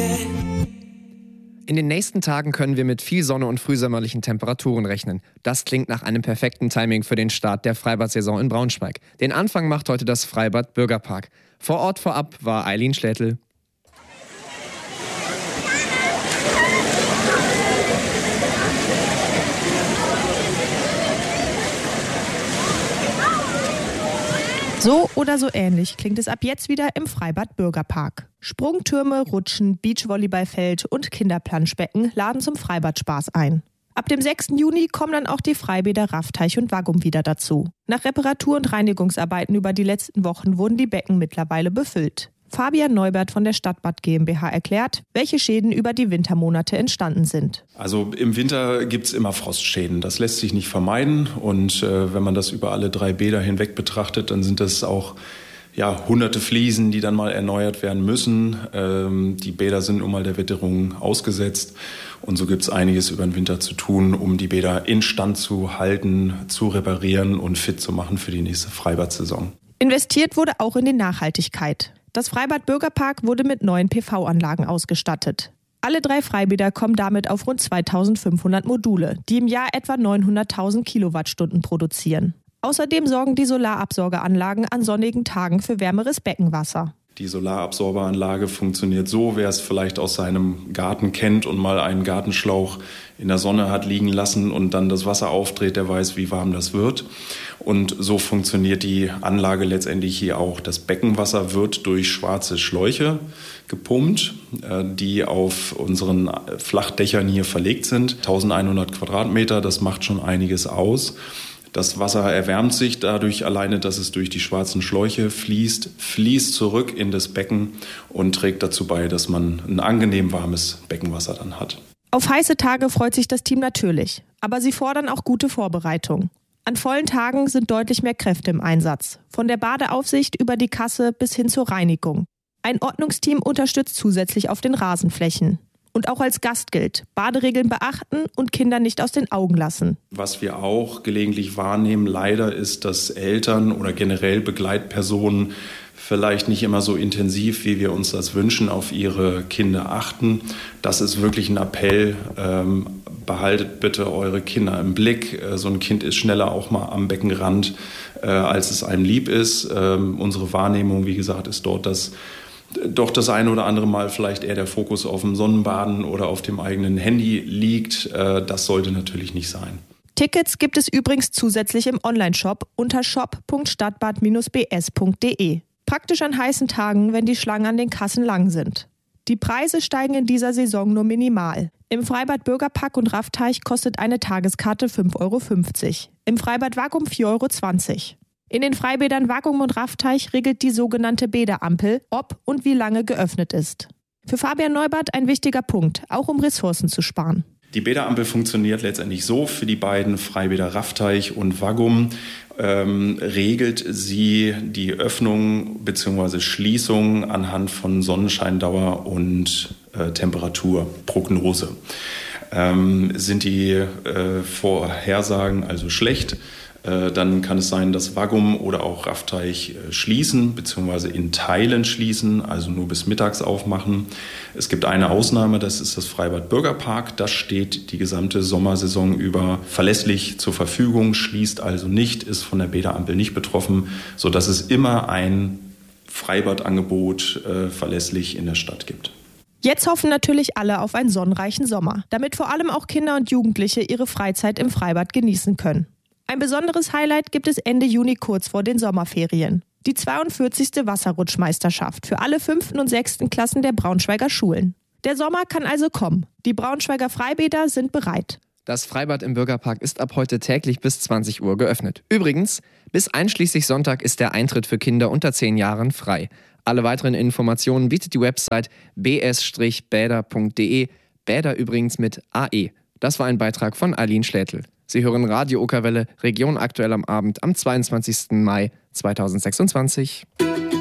In den nächsten Tagen können wir mit viel Sonne und frühsommerlichen Temperaturen rechnen. Das klingt nach einem perfekten Timing für den Start der Freibad-Saison in Braunschweig. Den Anfang macht heute das Freibad Bürgerpark. Vor Ort vorab war Eileen Schlätl. So oder so ähnlich klingt es ab jetzt wieder im Freibad Bürgerpark. Sprungtürme, Rutschen, Beachvolleyballfeld und Kinderplanschbecken laden zum Freibad-Spaß ein. Ab dem 6. Juni kommen dann auch die Freibäder Raffteich und Waggum wieder dazu. Nach Reparatur- und Reinigungsarbeiten über die letzten Wochen wurden die Becken mittlerweile befüllt. Fabian Neubert von der Stadtbad GmbH erklärt, welche Schäden über die Wintermonate entstanden sind. Also im Winter gibt es immer Frostschäden. Das lässt sich nicht vermeiden. Und wenn man das über alle 3 Bäder hinweg betrachtet, dann sind das auch hunderte Fliesen, die dann mal erneuert werden müssen. Die Bäder sind nun mal der Witterung ausgesetzt. Und so gibt es einiges über den Winter zu tun, um die Bäder instand zu halten, zu reparieren und fit zu machen für die nächste Freibad-Saison. Investiert wurde auch in die Nachhaltigkeit. Das Freibad Bürgerpark wurde mit neuen PV-Anlagen ausgestattet. Alle 3 Freibäder kommen damit auf rund 2500 Module, die im Jahr etwa 900.000 Kilowattstunden produzieren. Außerdem sorgen die Solarabsorgeranlagen an sonnigen Tagen für wärmeres Beckenwasser. Die Solarabsorberanlage funktioniert so, wer es vielleicht aus seinem Garten kennt und mal einen Gartenschlauch in der Sonne hat liegen lassen und dann das Wasser aufdreht, der weiß, wie warm das wird. Und so funktioniert die Anlage letztendlich hier auch. Das Beckenwasser wird durch schwarze Schläuche gepumpt, die auf unseren Flachdächern hier verlegt sind. 1100 Quadratmeter, das macht schon einiges aus. Das Wasser erwärmt sich dadurch alleine, dass es durch die schwarzen Schläuche fließt zurück in das Becken und trägt dazu bei, dass man ein angenehm warmes Beckenwasser dann hat. Auf heiße Tage freut sich das Team natürlich, aber sie fordern auch gute Vorbereitung. An vollen Tagen sind deutlich mehr Kräfte im Einsatz, von der Badeaufsicht über die Kasse bis hin zur Reinigung. Ein Ordnungsteam unterstützt zusätzlich auf den Rasenflächen. Und auch als Gast gilt, Baderegeln beachten und Kinder nicht aus den Augen lassen. Was wir auch gelegentlich wahrnehmen, leider, ist, dass Eltern oder generell Begleitpersonen vielleicht nicht immer so intensiv, wie wir uns das wünschen, auf ihre Kinder achten. Das ist wirklich ein Appell. Behaltet bitte eure Kinder im Blick. So ein Kind ist schneller auch mal am Beckenrand, als es einem lieb ist. Unsere Wahrnehmung, wie gesagt, ist dort, dass doch das eine oder andere Mal vielleicht eher der Fokus auf dem Sonnenbaden oder auf dem eigenen Handy liegt. Das sollte natürlich nicht sein. Tickets gibt es übrigens zusätzlich im Onlineshop unter shop.stadtbad-bs.de. Praktisch an heißen Tagen, wenn die Schlangen an den Kassen lang sind. Die Preise steigen in dieser Saison nur minimal. Im Freibad Bürgerpark und Raffteich kostet eine Tageskarte 5,50 Euro. Im Freibad Waggum 4,20 Euro. In den Freibädern Waggum und Raffteich regelt die sogenannte Bäderampel, ob und wie lange geöffnet ist. Für Fabian Neubert ein wichtiger Punkt, auch um Ressourcen zu sparen. Die Bäderampel funktioniert letztendlich so: Für die beiden Freibäder Raffteich und Waggum regelt sie die Öffnung bzw. Schließung anhand von Sonnenscheindauer und Temperaturprognose. Sind die Vorhersagen also schlecht, dann kann es sein, dass Waggum oder auch Raffteich schließen bzw. in Teilen schließen, also nur bis mittags aufmachen. Es gibt eine Ausnahme, das ist das Freibad Bürgerpark. Das steht die gesamte Sommersaison über verlässlich zur Verfügung, schließt also nicht, ist von der Bäderampel nicht betroffen, sodass es immer ein Freibadangebot verlässlich in der Stadt gibt. Jetzt hoffen natürlich alle auf einen sonnenreichen Sommer, damit vor allem auch Kinder und Jugendliche ihre Freizeit im Freibad genießen können. Ein besonderes Highlight gibt es Ende Juni kurz vor den Sommerferien. Die 42. Wasserrutschmeisterschaft für alle 5. und 6. Klassen der Braunschweiger Schulen. Der Sommer kann also kommen. Die Braunschweiger Freibäder sind bereit. Das Freibad im Bürgerpark ist ab heute täglich bis 20 Uhr geöffnet. Übrigens, bis einschließlich Sonntag ist der Eintritt für Kinder unter 10 Jahren frei. Alle weiteren Informationen bietet die Website bs-bäder.de. Bäder übrigens mit AE. Das war ein Beitrag von Eileen Schlätl. Sie hören Radio Okerwelle, Region aktuell am Abend am 22. Mai 2026.